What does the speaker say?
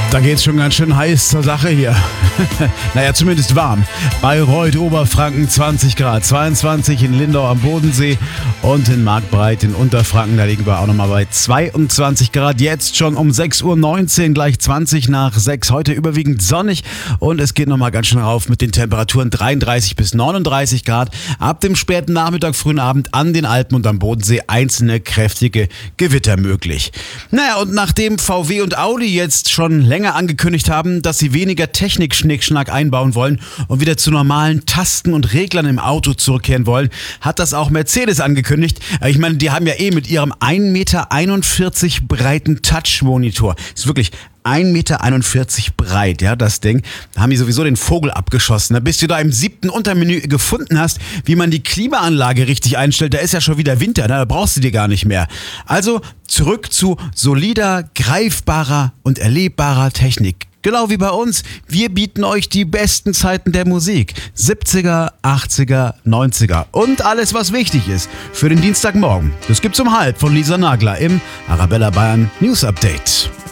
Da geht's schon ganz schön heiß zur Sache hier. Naja, zumindest warm. Bayreuth, Oberfranken 20 Grad, 22 in Lindau am Bodensee und in Markbreit in Unterfranken. Da liegen wir auch nochmal bei 22 Grad. Jetzt schon um 6:19 Uhr, gleich 20 nach 6. Heute überwiegend sonnig und es geht nochmal ganz schön rauf mit den Temperaturen 33 bis 39 Grad. Ab dem späten Nachmittag, frühen Abend an den Alpen und am Bodensee einzelne kräftige Gewitter möglich. Naja, und nachdem VW und Audi jetzt schon länger angekündigt haben, dass sie weniger Technik-Schnickschnack einbauen wollen und wieder zu normalen Tasten und Reglern im Auto zurückkehren wollen, hat das auch Mercedes angekündigt. Ich meine, die haben ja mit ihrem 1,41 Meter breiten Touch-Monitor. Ist wirklich 1,41 Meter breit, ja, das Ding. Da haben die sowieso den Vogel abgeschossen. Bis du da im 7. Untermenü gefunden hast, wie man die Klimaanlage richtig einstellt, da ist ja schon wieder Winter, da brauchst du die gar nicht mehr. Also zurück zu solider, greifbarer und erlebbarer Technik. Genau wie bei uns. Wir bieten euch die besten Zeiten der Musik. 70er, 80er, 90er und alles, was wichtig ist für den Dienstagmorgen. Das gibt's um 12:30 von Lisa Nagler im Arabella Bayern News Update.